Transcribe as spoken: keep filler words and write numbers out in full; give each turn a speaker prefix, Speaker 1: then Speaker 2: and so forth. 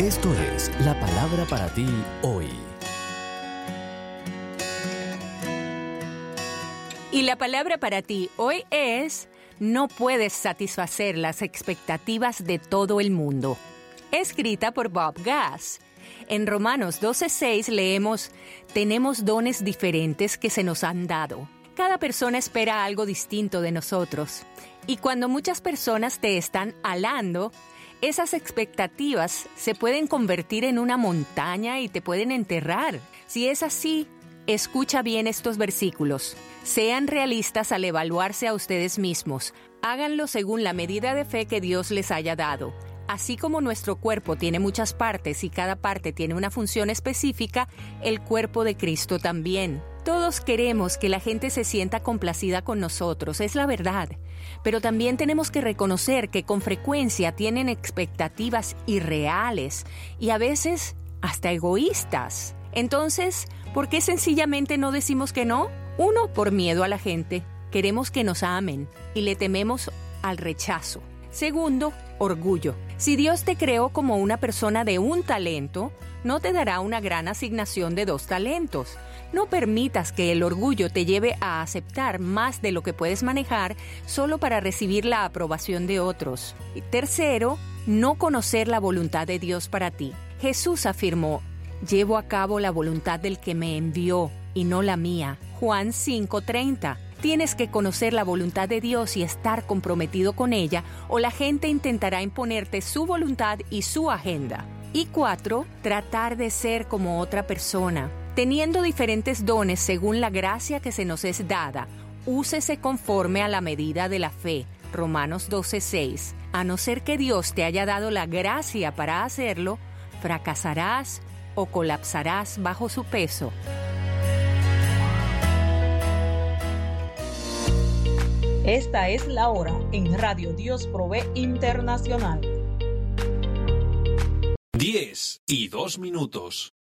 Speaker 1: Esto es la palabra para ti hoy.
Speaker 2: Y la palabra para ti hoy es: no puedes satisfacer las expectativas de todo el mundo. Escrita por Bob Gass. En Romanos doce seis leemos: tenemos dones diferentes que se nos han dado. Cada persona espera algo distinto de nosotros. Y cuando muchas personas te están halando, esas expectativas se pueden convertir en una montaña y te pueden enterrar. Si es así, escucha bien estos versículos. Sean realistas al evaluarse a ustedes mismos. Háganlo según la medida de fe que Dios les haya dado. Así como nuestro cuerpo tiene muchas partes y cada parte tiene una función específica, el cuerpo de Cristo también. Todos queremos que la gente se sienta complacida con nosotros, es la verdad. Pero también tenemos que reconocer que con frecuencia tienen expectativas irreales y a veces hasta egoístas. Entonces, ¿por qué sencillamente no decimos que no? Uno, por miedo a la gente. Queremos que nos amen y le tememos al rechazo. Segundo, orgullo. Si Dios te creó como una persona de un talento, no te dará una gran asignación de dos talentos. No permitas que el orgullo te lleve a aceptar más de lo que puedes manejar solo para recibir la aprobación de otros. Y tercero, no conocer la voluntad de Dios para ti. Jesús afirmó: llevo a cabo la voluntad del que me envió y no la mía. Juan cinco treinta. Tienes que conocer la voluntad de Dios y estar comprometido con ella, o la gente intentará imponerte su voluntad y su agenda. Y cuatro, tratar de ser como otra persona. Teniendo diferentes dones según la gracia que se nos es dada, úsese conforme a la medida de la fe. Romanos doce seis. A no ser que Dios te haya dado la gracia para hacerlo, fracasarás o colapsarás bajo su peso.
Speaker 3: Esta es la hora en Radio Dios Provee Internacional.
Speaker 1: diez y dos minutos.